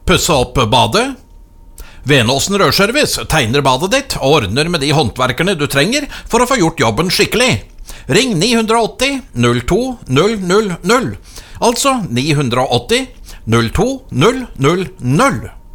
Pusse opp badet? Venåsen Rørservice tegner badet ditt og ordner med de håndverkerne du trenger for å få gjort jobben skikkelig. Ring 980 02 000, altså 980 02 000.